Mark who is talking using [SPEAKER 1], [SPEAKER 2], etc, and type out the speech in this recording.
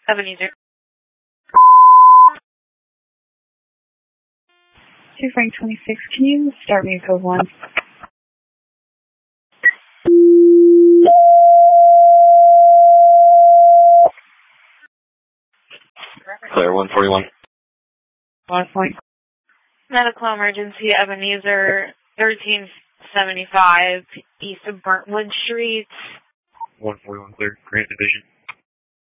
[SPEAKER 1] Ebenezer.
[SPEAKER 2] 2 Frank 26, can you start me code 1?
[SPEAKER 3] Claire 141.
[SPEAKER 2] 1 point.
[SPEAKER 1] Medical emergency, Ebenezer, 1375 east of Burntwood Street.
[SPEAKER 3] 141 clear, Grant Division.